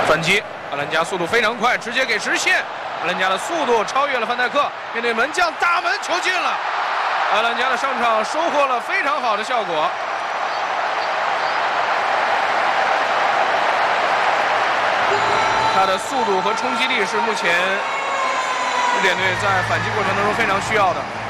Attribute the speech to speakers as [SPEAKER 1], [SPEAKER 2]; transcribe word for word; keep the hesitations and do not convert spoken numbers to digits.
[SPEAKER 1] 反击，阿兰加速度非常快，直接给直线。阿兰加的速度超越了范戴克，面对门将大门球进了。阿兰加的上场收获了非常好的效果。他的速度和冲击力是目前日点队在反击过程当中非常需要的。